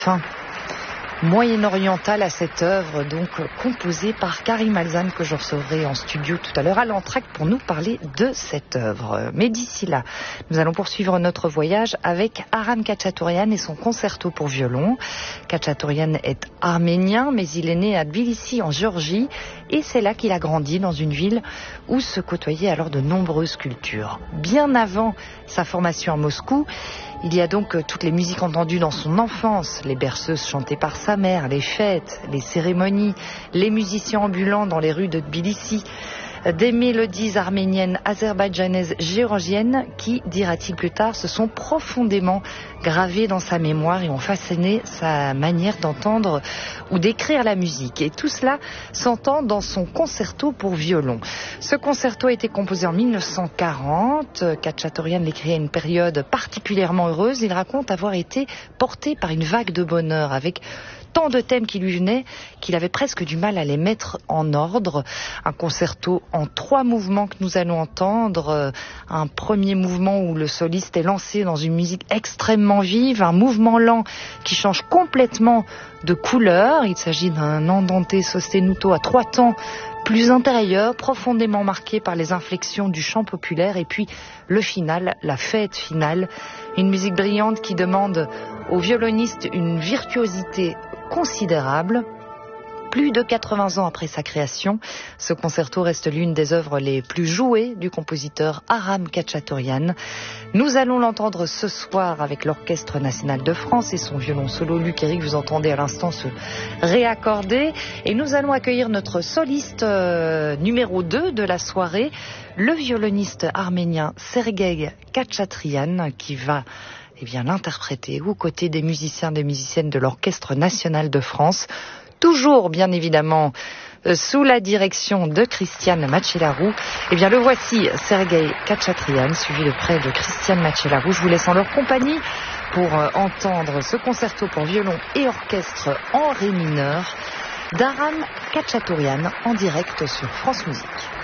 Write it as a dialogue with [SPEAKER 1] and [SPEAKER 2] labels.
[SPEAKER 1] Fin moyen-orientale à cette œuvre, donc composée par Karim Alzan, que je recevrai en studio tout à l'heure à l'entracte pour nous parler de cette œuvre. Mais d'ici là, nous allons poursuivre notre voyage avec Aram Khachaturian et son concerto pour violon. Khachaturian est arménien, mais il est né à Tbilissi en Géorgie, et c'est là qu'il a grandi, dans une ville où se côtoyaient alors de nombreuses cultures. Bien avant sa formation à Moscou, il y a donc toutes les musiques entendues dans son enfance, les berceuses chantées par sa mère, les fêtes, les cérémonies, les musiciens ambulants dans les rues de Tbilissi, des mélodies arméniennes, azerbaïdjanaises, géorgiennes qui, dira-t-il plus tard, se sont profondément gravées dans sa mémoire et ont façonné sa manière d'entendre ou d'écrire la musique. Et tout cela s'entend dans son concerto pour violon. Ce concerto a été composé en 1940. Khachaturian l'écrit à une période particulièrement heureuse. Il raconte avoir été porté par une vague de bonheur avec tant de thèmes qui lui venaient qu'il avait presque du mal à les mettre en ordre. Un concerto en 3 mouvements que nous allons entendre. Un premier mouvement où le soliste est lancé dans une musique extrêmement vive, un mouvement lent qui change complètement de couleur. Il s'agit d'un andante sostenuto à 3 temps plus intérieur, profondément marqué par les inflexions du chant populaire, et puis le final, la fête finale, une musique brillante qui demande au violoniste une virtuosité considérable. Plus de 80 ans après sa création, ce concerto reste l'une des œuvres les plus jouées du compositeur Aram Khachaturian. Nous allons l'entendre ce soir avec l'Orchestre National de France et son violon solo Luc Eric, vous entendez à l'instant se réaccorder. Et nous allons accueillir notre soliste numéro 2 de la soirée, le violoniste arménien Sergueï Khachaturian, qui va l'interpréter aux côtés des musiciens et des musiciennes de l'Orchestre National de France. Toujours, bien évidemment, sous la direction de Cristiane Matchelarou. Le voici, Sergueï Khachaturian, suivi de près de Cristiane Matchelarou. Je vous laisse en leur compagnie pour entendre ce concerto pour violon et orchestre en ré mineur d'Aram Khachaturian en direct sur France Musique.